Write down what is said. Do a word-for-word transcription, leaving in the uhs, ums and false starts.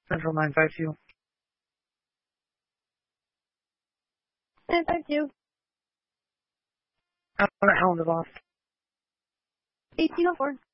Central nine five two. nine five two. Alan is off. eighteen oh four.